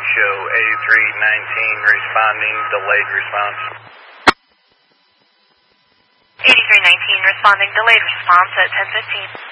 show 8319 responding, delayed response. 8319 responding, delayed response at 10:15.